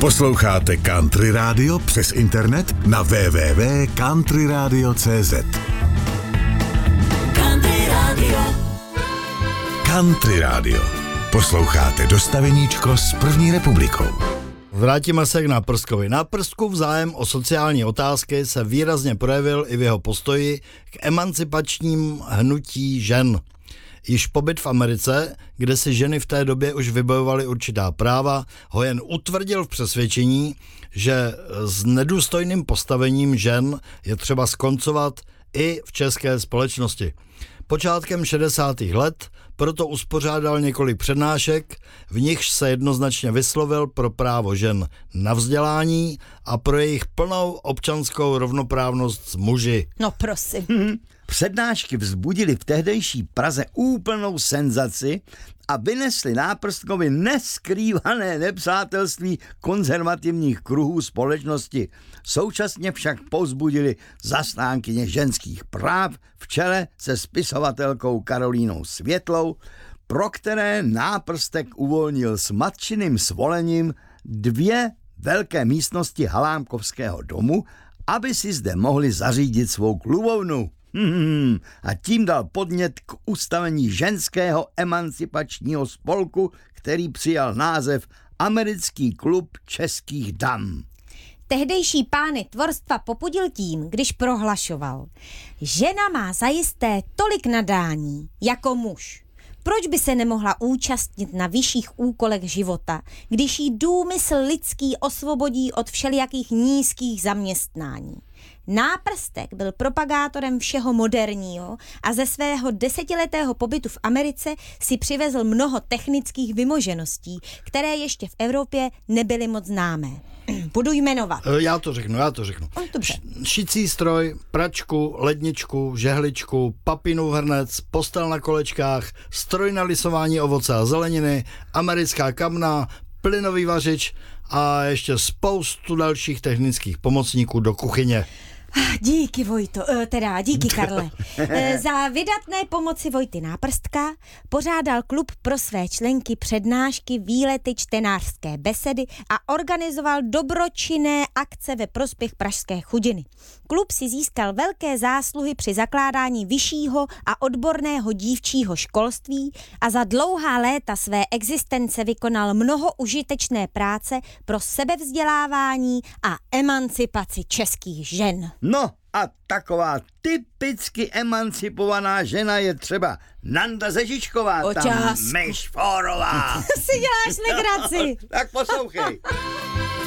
Posloucháte Country Radio přes internet na www.countryradio.cz. Country Radio. Country Radio. Posloucháte dostaveníčko s první republikou. Vrátíme se k Náprskovi. Náprskův zájem o sociální otázky se výrazně projevil i v jeho postoji k emancipačním hnutí žen. Již pobyt v Americe, kde si ženy v té době už vybojovaly určitá práva, ho jen utvrdil v přesvědčení, že s nedůstojným postavením žen je třeba skoncovat i v české společnosti. Počátkem 60. let proto uspořádal několik přednášek, v nichž se jednoznačně vyslovil pro právo žen na vzdělání a pro jejich plnou občanskou rovnoprávnost s muži. No prosím. Přednášky vzbudily v tehdejší Praze úplnou senzaci a vynesly Náprstkovi neskrývané nepřátelství konzervativních kruhů společnosti. Současně však povzbudili zastánkyně ženských práv v čele se spisovatelkou Karolínou Světlou, pro které Náprstek uvolnil s matčiným svolením 2 velké místnosti Halámkovského domu, aby si zde mohli zařídit svou klubovnu. A tím dal podnět k ustavení ženského emancipačního spolku, který přijal název Americký klub českých dam. Tehdejší pány tvorstva popudil tím, když prohlašoval: žena má zajisté tolik nadání jako muž. Proč by se nemohla účastnit na vyšších úkolech života, když jí důmysl lidský osvobodí od všelijakých nízkých zaměstnání? Náprstek byl propagátorem všeho moderního a ze svého 10letého pobytu v Americe si přivezl mnoho technických vymožeností, které ještě v Evropě nebyly moc známé. Budu jmenovat. Já to řeknu. Dobře. Šicí stroj, pračku, ledničku, žehličku, papinu hrnec, postel na kolečkách, stroj na lisování ovoce a zeleniny, americká kamna, plynový vařič a ještě spoustu dalších technických pomocníků do kuchyně. Díky Vojto, díky Karle. Za vydatné pomoci Vojty Náprstka pořádal klub pro své členky přednášky, výlety, čtenářské besedy a organizoval dobročinné akce ve prospěch pražské chudiny. Klub si získal velké zásluhy při zakládání vyššího a odborného dívčího školství a za dlouhá léta své existence vykonal mnoho užitečné práce pro sebevzdělávání a emancipaci českých žen. No a taková typicky emancipovaná žena je třeba Nanda Zežičková, Očas. tam Myš Fórová. Si děláš legraci. Tak poslouchej.